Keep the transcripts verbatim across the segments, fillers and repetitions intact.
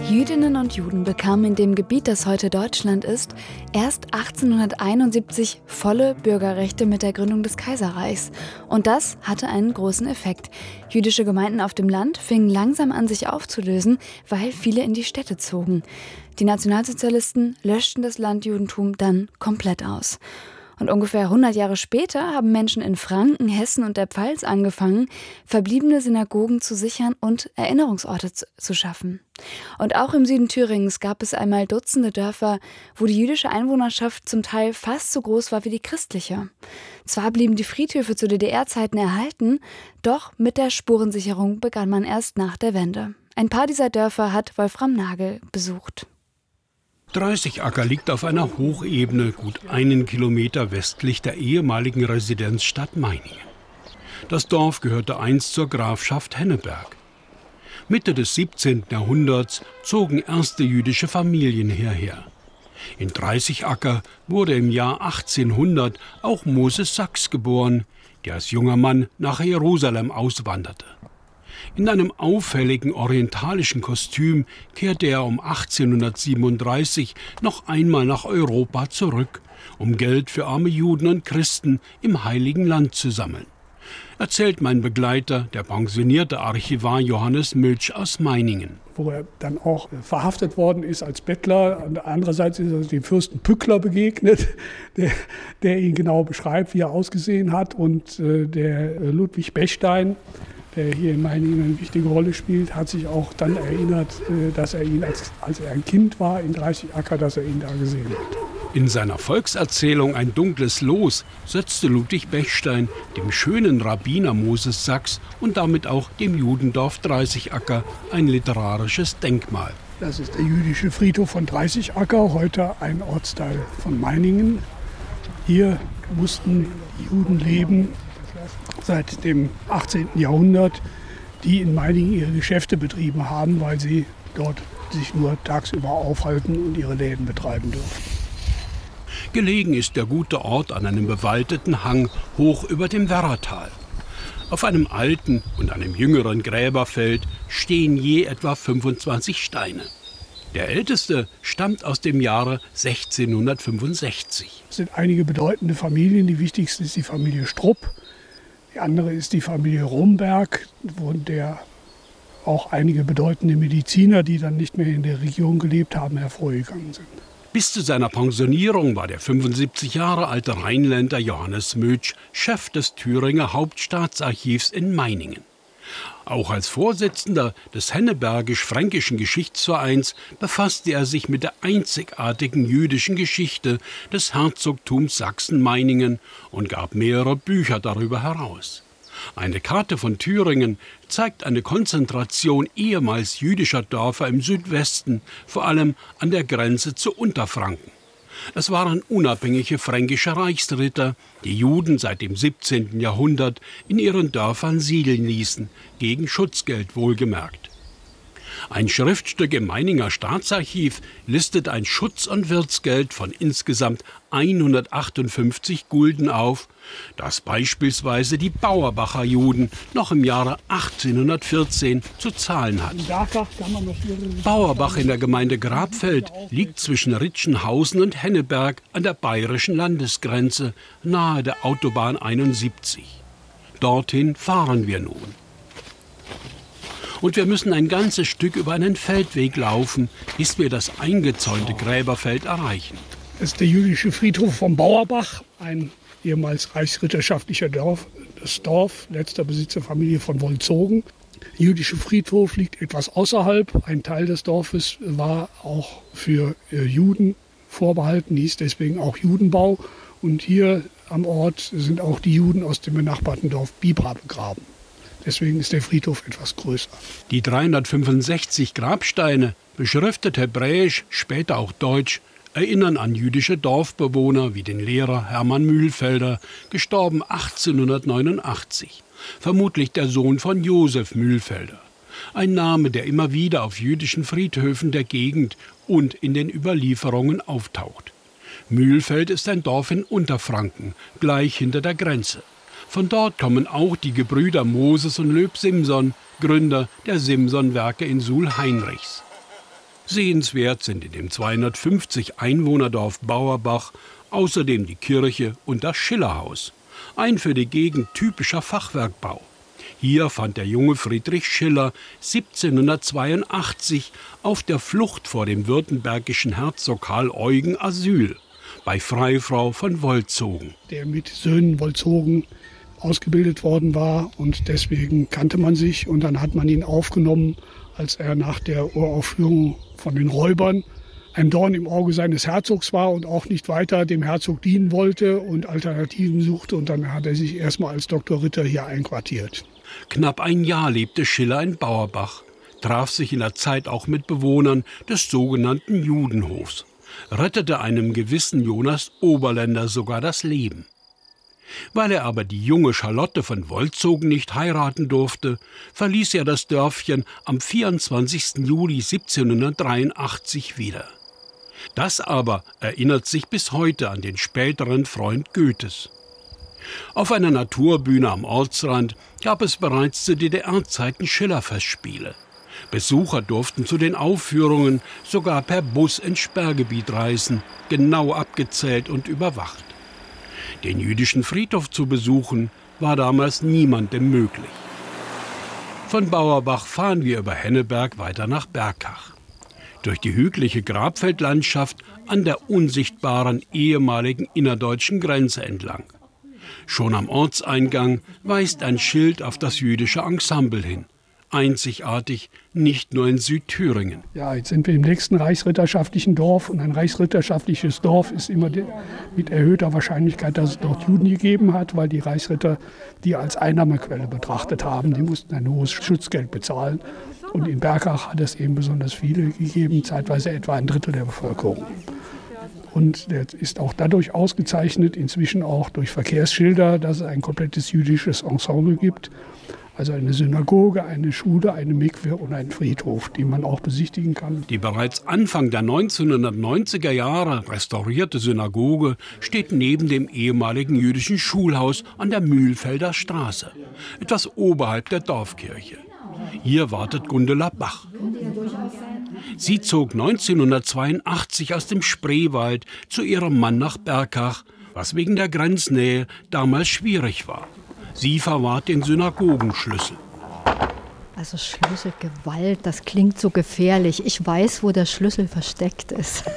Jüdinnen und Juden bekamen in dem Gebiet, das heute Deutschland ist, erst achtzehnhunderteinundsiebzig volle Bürgerrechte mit der Gründung des Kaiserreichs. Und das hatte einen großen Effekt. Jüdische Gemeinden auf dem Land fingen langsam an, sich aufzulösen, weil viele in die Städte zogen. Die Nationalsozialisten löschten das Landjudentum dann komplett aus. Und ungefähr hundert Jahre später haben Menschen in Franken, Hessen und der Pfalz angefangen, verbliebene Synagogen zu sichern und Erinnerungsorte zu, zu schaffen. Und auch im Süden Thüringens gab es einmal Dutzende Dörfer, wo die jüdische Einwohnerschaft zum Teil fast so groß war wie die christliche. Zwar blieben die Friedhöfe zu D D R-Zeiten erhalten, doch mit der Spurensicherung begann man erst nach der Wende. Ein paar dieser Dörfer hat Wolfram Nagel besucht. Dreißigacker liegt auf einer Hochebene, gut einen Kilometer westlich der ehemaligen Residenzstadt Meiningen. Das Dorf gehörte einst zur Grafschaft Henneberg. Mitte des siebzehnten Jahrhunderts zogen erste jüdische Familien hierher. In Dreißigacker wurde im Jahr achtzehnhundert auch Moses Sachs geboren, der als junger Mann nach Jerusalem auswanderte. In einem auffälligen orientalischen Kostüm kehrte er um achtzehnhundertsiebenunddreißig noch einmal nach Europa zurück, um Geld für arme Juden und Christen im Heiligen Land zu sammeln. Erzählt mein Begleiter, der pensionierte Archivar Johannes Milch aus Meiningen. Wo er dann auch verhaftet worden ist als Bettler. Andererseits ist er dem Fürsten Pückler begegnet, der, der ihn genau beschreibt, wie er ausgesehen hat. Und äh, der Ludwig Bechstein, der hier in Meiningen eine wichtige Rolle spielt, hat sich auch dann erinnert, dass er ihn, als, als er ein Kind war in Dreißigacker, dass er ihn da gesehen hat. In seiner Volkserzählung Ein dunkles Los setzte Ludwig Bechstein dem schönen Rabbiner Moses Sachs und damit auch dem Judendorf Dreißigacker ein literarisches Denkmal. Das ist der jüdische Friedhof von Dreißigacker, heute ein Ortsteil von Meiningen. Hier mussten Juden leben seit dem achtzehnten Jahrhundert, die in Meiningen ihre Geschäfte betrieben haben, weil sie dort sich nur tagsüber aufhalten und ihre Läden betreiben dürfen. Gelegen ist der gute Ort an einem bewaldeten Hang hoch über dem Werratal. Auf einem alten und einem jüngeren Gräberfeld stehen je etwa fünfundzwanzig Steine. Der älteste stammt aus dem Jahre sechzehnhundertfünfundsechzig. Es sind einige bedeutende Familien. Die wichtigste ist die Familie Strupp. Die andere ist die Familie Romberg, von der auch einige bedeutende Mediziner, die dann nicht mehr in der Region gelebt haben, hervorgegangen sind. Bis zu seiner Pensionierung war der fünfundsiebzig Jahre alte Rheinländer Johannes Milch Chef des Thüringer Hauptstaatsarchivs in Meiningen. Auch als Vorsitzender des Hennebergisch-Fränkischen Geschichtsvereins befasste er sich mit der einzigartigen jüdischen Geschichte des Herzogtums Sachsen-Meiningen und gab mehrere Bücher darüber heraus. Eine Karte von Thüringen zeigt eine Konzentration ehemals jüdischer Dörfer im Südwesten, vor allem an der Grenze zu Unterfranken. Es waren unabhängige fränkische Reichsritter, die Juden seit dem siebzehnten Jahrhundert in ihren Dörfern siedeln ließen, gegen Schutzgeld wohlgemerkt. Ein Schriftstück im Meininger Staatsarchiv listet ein Schutz- und Wirtsgeld von insgesamt hundertachtundfünfzig Gulden auf, das beispielsweise die Bauerbacher Juden noch im Jahre achtzehnhundertvierzehn zu zahlen hatten. Bauerbach in der Gemeinde Grabfeld liegt zwischen Ritschenhausen und Henneberg an der bayerischen Landesgrenze, nahe der Autobahn einundsiebzig. Dorthin fahren wir nun. Und wir müssen ein ganzes Stück über einen Feldweg laufen, bis wir das eingezäunte Gräberfeld erreichen. Das ist der jüdische Friedhof vom Bauerbach, ein ehemals reichsritterschaftlicher Dorf, das Dorf, letzter Besitzer Familie von Wolzogen. Der jüdische Friedhof liegt etwas außerhalb. Ein Teil des Dorfes war auch für Juden vorbehalten, hieß deswegen auch Judenbau. Und hier am Ort sind auch die Juden aus dem benachbarten Dorf Bibra begraben. Deswegen ist der Friedhof etwas größer. Die dreihundertfünfundsechzig Grabsteine, beschriftet hebräisch, später auch deutsch, erinnern an jüdische Dorfbewohner wie den Lehrer Hermann Mühlfelder, gestorben achtzehnhundertneunundachtzig. Vermutlich der Sohn von Josef Mühlfelder. Ein Name, der immer wieder auf jüdischen Friedhöfen der Gegend und in den Überlieferungen auftaucht. Mühlfeld ist ein Dorf in Unterfranken, gleich hinter der Grenze. Von dort kommen auch die Gebrüder Moses und Löb Simson, Gründer der Simson-Werke in Suhl-Heinrichs. Sehenswert sind in dem zweihundertfünfzig Einwohnerdorf Bauerbach außerdem die Kirche und das Schillerhaus, ein für die Gegend typischer Fachwerkbau. Hier fand der junge Friedrich Schiller siebzehnhundertzweiundachtzig auf der Flucht vor dem württembergischen Herzog Karl Eugen Asyl bei Freifrau von Wolzogen. Der mit Söhnen Wolzogen ausgebildet worden war und deswegen kannte man sich. Und dann hat man ihn aufgenommen, als er nach der Uraufführung von den Räubern ein Dorn im Auge seines Herzogs war und auch nicht weiter dem Herzog dienen wollte und Alternativen suchte. Und dann hat er sich erstmal als Doktor Ritter hier einquartiert. Knapp ein Jahr lebte Schiller in Bauerbach, traf sich in der Zeit auch mit Bewohnern des sogenannten Judenhofs, rettete einem gewissen Jonas Oberländer sogar das Leben. Weil er aber die junge Charlotte von Wolzogen nicht heiraten durfte, verließ er das Dörfchen am vierundzwanzigsten Juli siebzehnhundertdreiundachtzig wieder. Das aber erinnert sich bis heute an den späteren Freund Goethes. Auf einer Naturbühne am Ortsrand gab es bereits zu D D R-Zeiten Schillerfestspiele. Besucher durften zu den Aufführungen sogar per Bus ins Sperrgebiet reisen, genau abgezählt und überwacht. Den jüdischen Friedhof zu besuchen, war damals niemandem möglich. Von Bauerbach fahren wir über Henneberg weiter nach Berkach. Durch die hügelige Grabfeldlandschaft an der unsichtbaren ehemaligen innerdeutschen Grenze entlang. Schon am Ortseingang weist ein Schild auf das jüdische Ensemble hin. Einzigartig, nicht nur in Südthüringen. Ja, jetzt sind wir im nächsten reichsritterschaftlichen Dorf. Und ein reichsritterschaftliches Dorf ist immer mit erhöhter Wahrscheinlichkeit, dass es dort Juden gegeben hat, weil die Reichsritter die als Einnahmequelle betrachtet haben. Die mussten ein hohes Schutzgeld bezahlen. Und in Berkach hat es eben besonders viele gegeben, zeitweise etwa ein Drittel der Bevölkerung. Und der ist auch dadurch ausgezeichnet, inzwischen auch durch Verkehrsschilder, dass es ein komplettes jüdisches Ensemble gibt. Also eine Synagoge, eine Schule, eine Mikwe und einen Friedhof, den man auch besichtigen kann. Die bereits Anfang der neunzehnhundertneunziger Jahre restaurierte Synagoge steht neben dem ehemaligen jüdischen Schulhaus an der Mühlfelder Straße, etwas oberhalb der Dorfkirche. Hier wartet Gundela Bach. Sie zog neunzehnhundertzweiundachtzig aus dem Spreewald zu ihrem Mann nach Berkach, was wegen der Grenznähe damals schwierig war. Sie verwahrt den Synagogenschlüssel. Also Schlüsselgewalt, das klingt so gefährlich. Ich weiß, wo der Schlüssel versteckt ist,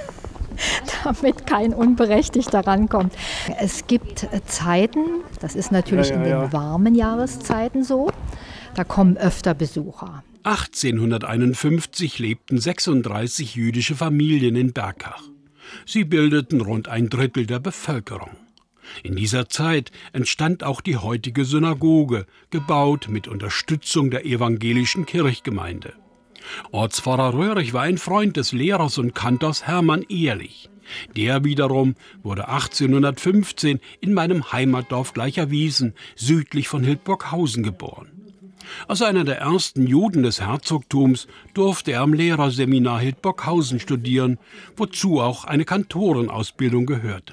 damit kein Unberechtigter rankommt. Es gibt Zeiten, das ist natürlich ja, ja, in den ja. warmen Jahreszeiten so, da kommen öfter Besucher. achtzehnhunderteinundfünfzig lebten sechsunddreißig jüdische Familien in Berkach. Sie bildeten rund ein Drittel der Bevölkerung. In dieser Zeit entstand auch die heutige Synagoge, gebaut mit Unterstützung der evangelischen Kirchgemeinde. Ortspfarrer Röhrig war ein Freund des Lehrers und Kantors Hermann Ehrlich. Der wiederum wurde achtzehnhundertfünfzehn in meinem Heimatdorf Gleicherwiesen, südlich von Hildburghausen, geboren. Als einer der ersten Juden des Herzogtums durfte er am Lehrerseminar Hildburghausen studieren, wozu auch eine Kantorenausbildung gehörte.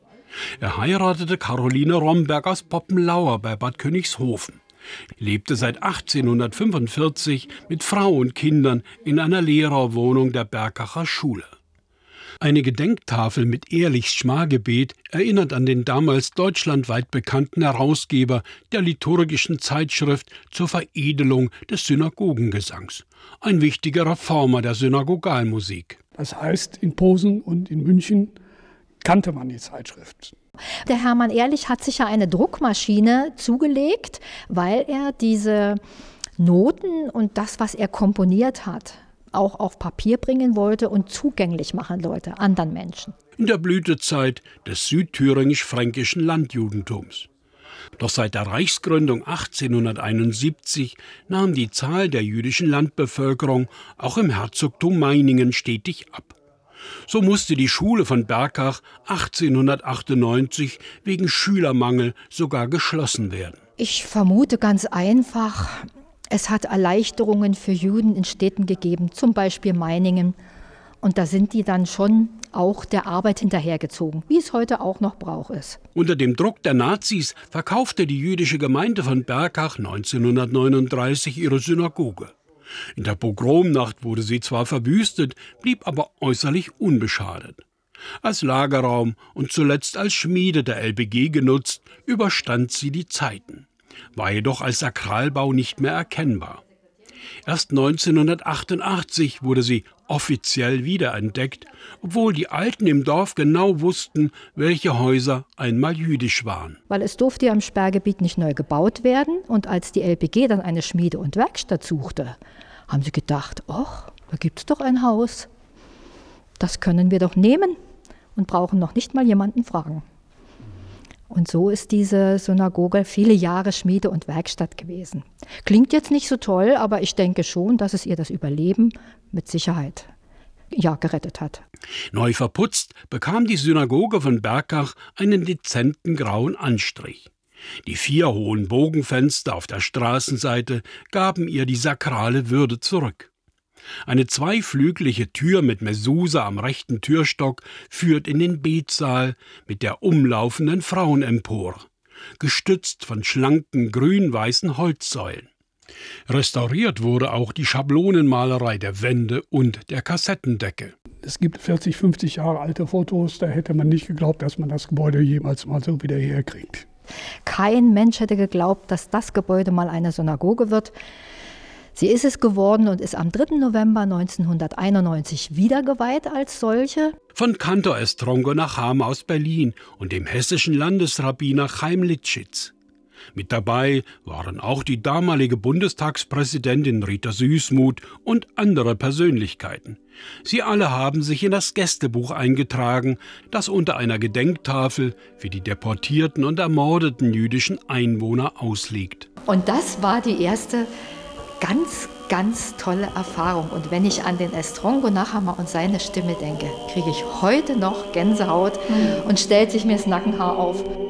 Er heiratete Caroline Romberg aus Poppenlauer bei Bad Königshofen, lebte seit achtzehnhundertfünfundvierzig mit Frau und Kindern in einer Lehrerwohnung der Berkacher Schule. Eine Gedenktafel mit Ehrlichs Schmargebet erinnert an den damals deutschlandweit bekannten Herausgeber der liturgischen Zeitschrift zur Veredelung des Synagogengesangs, ein wichtiger Reformer der Synagogalmusik. Das heißt, in Posen und in München kannte man die Zeitschrift. Der Hermann Ehrlich hat sich ja eine Druckmaschine zugelegt, weil er diese Noten und das, was er komponiert hat, auch auf Papier bringen wollte und zugänglich machen wollte anderen Menschen. In der Blütezeit des südthüringisch-fränkischen Landjudentums. Doch seit der Reichsgründung achtzehnhunderteinundsiebzig nahm die Zahl der jüdischen Landbevölkerung auch im Herzogtum Meiningen stetig ab. So musste die Schule von Berkach achtzehnhundertachtundneunzig wegen Schülermangel sogar geschlossen werden. Ich vermute ganz einfach, es hat Erleichterungen für Juden in Städten gegeben, zum Beispiel Meiningen. Und da sind die dann schon auch der Arbeit hinterhergezogen, wie es heute auch noch Brauch ist. Unter dem Druck der Nazis verkaufte die jüdische Gemeinde von Berkach neunzehnhundertneununddreißig ihre Synagoge. In der Pogromnacht wurde sie zwar verwüstet, blieb aber äußerlich unbeschadet. Als Lagerraum und zuletzt als Schmiede der L P G genutzt, überstand sie die Zeiten, war jedoch als Sakralbau nicht mehr erkennbar. Erst neunzehnhundertachtundachtzig wurde sie offiziell wiederentdeckt, obwohl die Alten im Dorf genau wussten, welche Häuser einmal jüdisch waren. Weil es durfte ja im Sperrgebiet nicht neu gebaut werden. Und als die L P G dann eine Schmiede und Werkstatt suchte, haben sie gedacht, ach, da gibt es doch ein Haus. Das können wir doch nehmen und brauchen noch nicht mal jemanden fragen. Und so ist diese Synagoge viele Jahre Schmiede und Werkstatt gewesen. Klingt jetzt nicht so toll, aber ich denke schon, dass es ihr das Überleben mit Sicherheit ja, gerettet hat. Neu verputzt bekam die Synagoge von Berkach einen dezenten grauen Anstrich. Die vier hohen Bogenfenster auf der Straßenseite gaben ihr die sakrale Würde zurück. Eine zweiflügelige Tür mit Mezuse am rechten Türstock führt in den Betsaal mit der umlaufenden Frauenempore, gestützt von schlanken grün-weißen Holzsäulen. Restauriert wurde auch die Schablonenmalerei der Wände und der Kassettendecke. Es gibt vierzig, fünfzig Jahre alte Fotos, da hätte man nicht geglaubt, dass man das Gebäude jemals mal so wieder herkriegt. Kein Mensch hätte geglaubt, dass das Gebäude mal eine Synagoge wird. Sie ist es geworden und ist am dritten November neunzehnhunderteinundneunzig wiedergeweiht als solche. Von Kantor Estrongo Nachama aus Berlin und dem hessischen Landesrabbiner Chaim Litschitz. Mit dabei waren auch die damalige Bundestagspräsidentin Rita Süßmuth und andere Persönlichkeiten. Sie alle haben sich in das Gästebuch eingetragen, das unter einer Gedenktafel für die deportierten und ermordeten jüdischen Einwohner ausliegt. Und das war die erste ganz, ganz tolle Erfahrung. Und wenn ich an den Estrongo Nachama und seine Stimme denke, kriege ich heute noch Gänsehaut und stellt sich mir das Nackenhaar auf.